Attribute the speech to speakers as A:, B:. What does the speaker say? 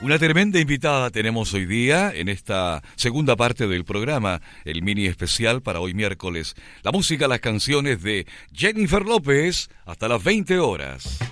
A: Una tremenda invitada tenemos hoy día en esta segunda parte del programa, el mini especial para hoy miércoles. La música, las canciones de Jennifer López hasta las 20 horas.